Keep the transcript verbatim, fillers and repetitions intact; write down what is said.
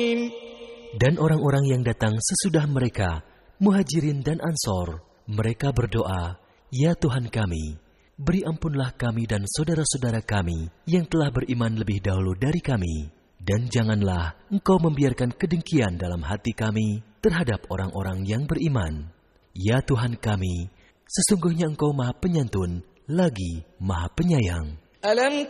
Dan orang-orang yang datang sesudah mereka, Muhajirin dan Ansor, mereka berdoa, "Ya Tuhan kami, beri ampunlah kami dan saudara-saudara kami yang telah beriman lebih dahulu dari kami. Dan janganlah Engkau membiarkan kedengkian dalam hati kami terhadap orang-orang yang beriman. Ya Tuhan kami, sesungguhnya Engkau Maha Penyantun, lagi Maha Penyayang." Alam